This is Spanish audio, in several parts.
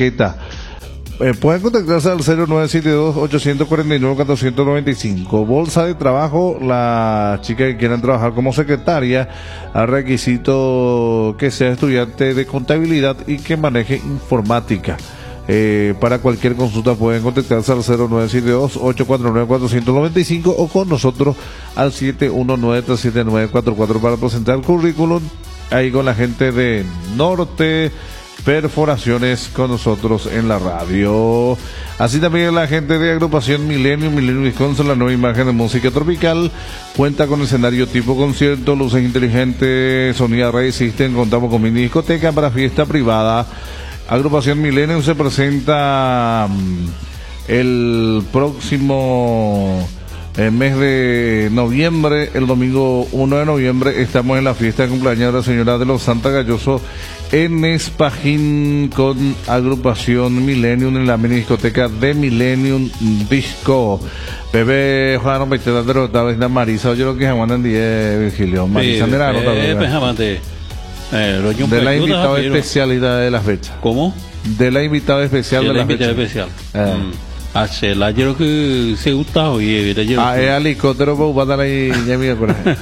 maqueta. Pueden contactarse al 0972-849-495. Bolsa de trabajo, la chica que quieran trabajar como secretaria, al requisito que sea estudiante de contabilidad y que maneje informática. Para cualquier consulta pueden contactarse al 0972-849-495 o con nosotros al 719-379-44 para presentar el currículum ahí con la gente de Norte Perforaciones con nosotros en la radio. Así también la gente de agrupación Millennium Wisconsin, la nueva imagen de música tropical, cuenta con escenario tipo concierto, luces inteligentes, sonido Ray System, contamos con mini discoteca para fiesta privada. Agrupación Millennium se presenta el próximo mes de noviembre, el domingo 1 de noviembre, estamos en la fiesta de cumpleaños de la señora de los Santa Galloso en Espajín con agrupación Millennium en la mini discoteca de Millennium Disco. Bebé Juan Beteta de Rota, Vecina Marisa, yo creo que Juan Virgilio, Marisa Nerano también. De la invitada especialidad de la fecha. ¿Cómo? De la invitada especial de la fecha. Especial. La quiero que se gusta hoy. Es helicóptero, pues va a dar ahí ya mira por ahí.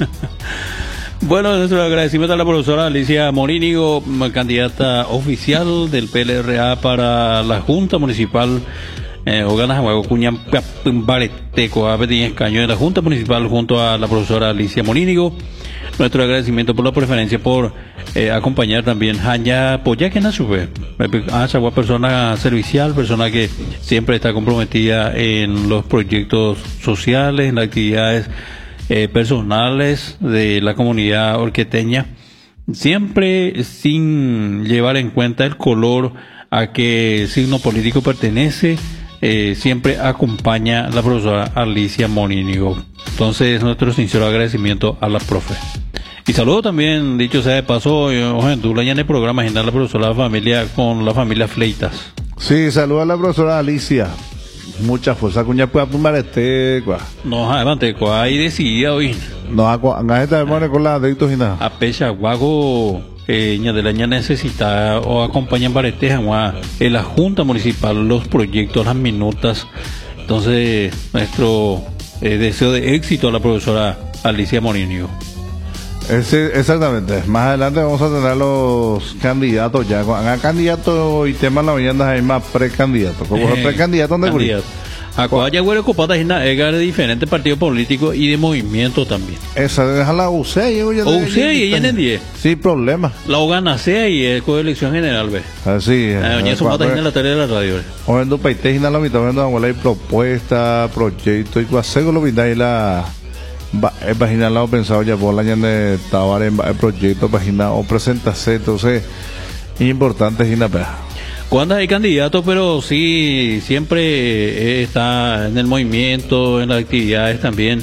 Bueno, nuestro agradecimiento a la profesora Alicia Morínigo, candidata oficial del PLRA para la Junta Municipal. Oganas Aguago Cuñan Bareteco, escaño de la Junta Municipal junto a la profesora Alicia Morínigo. Nuestro agradecimiento por la preferencia, por acompañar también Hanya Poyaque Nasube, persona servicial, persona que siempre está comprometida en los proyectos sociales, en las actividades personales de la comunidad orqueteña, siempre sin llevar en cuenta el color a qué signo político pertenece. Siempre acompaña la profesora Alicia Morínigo. Entonces, nuestro sincero agradecimiento a la profe. Y saludo también, dicho sea de paso, en el programa general la profesora familia con la familia Fleitas. Sí, saludo a la profesora Alicia. Mucha fuerza, cuña puede apuntar No, adelante, ahí decidida hoy. No, a esta demora con la adictos y nada. A pecha, guago. De la ña necesita o acompañan para en la Junta Municipal los proyectos, las minutas. Entonces, nuestro deseo de éxito a la profesora Alicia Morínigo. Exactamente. Más adelante vamos a tener los candidatos ya. Hagan candidato y tema en la mañana hay más precandidatos. Como el precandidato donde Acuaya huele copadas de diferentes partidos políticos y de movimiento también. Esa deja la UCE y ella en 10. Sí, problema. La Ogana sea y es coelección general, ve. Así es. Eso mata en la tarea de la radio. O en país la mitad de la propuesta, proyecto y cuasego lo vida y la página lado pensado ya por la año de tabar en proyecto página o presentarse, entonces importante es cuando hay candidatos, pero sí siempre está en el movimiento, en las actividades también.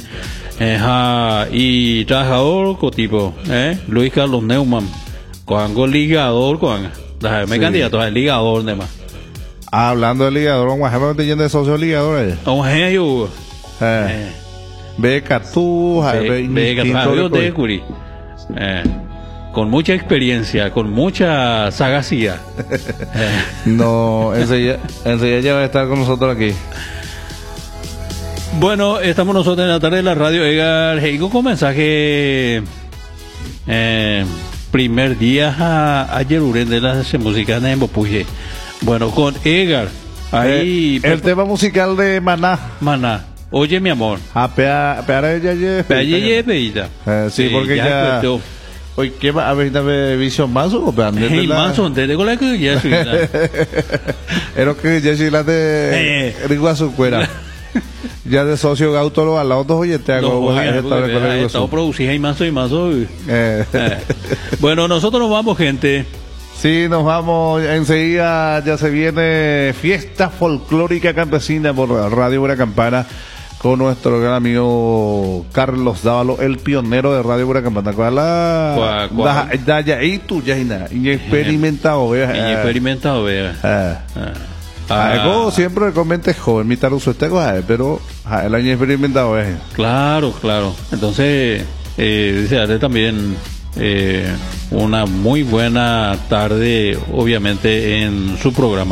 Y trabajador tipo Luis Carlos Neumann, con ligador me candidato al ligador de más. Hablando de ligador, vamos a de socio ligador con mucha experiencia, con mucha sagacidad. No, enseguida ya va a estar con nosotros aquí. Bueno, estamos nosotros en la tarde de la radio. Edgar Heigo con mensaje. Primer día ayer de las músicas de Mbopuje. Bueno, con Edgar. Ahí. El tema musical de Maná. Oye, mi amor. Sí, porque ya. Oye, ¿qué va a ver visión más o más de con la que ya soy. Era que ya soy la de Riguazu Cuera. Ya de socio Gautolo al lado dos oye te hago estado producido y más. Bueno, nosotros nos vamos, gente. Sí, nos vamos enseguida. Ya se viene fiesta folclórica campesina por Radio Buena Campana con nuestro gran amigo Carlos Dávalo, el pionero de Radio Buena Campana. Y tú ya experimentado, siempre comente joven, mi taruso este pero el año experimentado es. Claro. Entonces, desearle también una muy buena tarde, obviamente, en su programa.